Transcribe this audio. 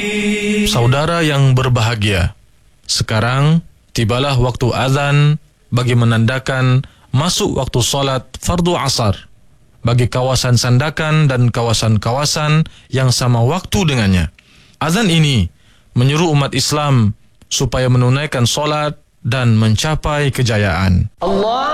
Saudara yang berbahagia, sekarang tibalah waktu azan bagi menandakan masuk waktu solat fardu asar bagi kawasan Sandakan dan kawasan-kawasan yang sama waktu dengannya. Azan ini menyuruh umat Islam supaya menunaikan solat dan mencapai kejayaan.